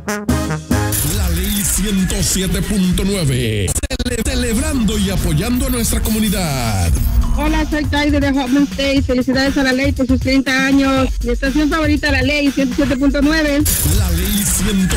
La ley 107.9. Celebrando y apoyando a nuestra comunidad. Hola, soy Taide de Home State. Felicidades a la ley por sus 30 años. Mi estación favorita, la ley 107.9. La ley 107.